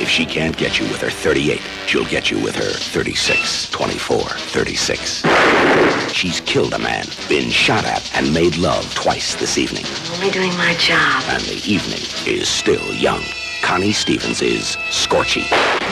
If she can't get you with her 38, she'll get you with her 36, 24, 36. She's killed a man, been shot at, and made love twice this evening. I'm only doing my job. And the evening is still young. Connie Stevens is Scorchy.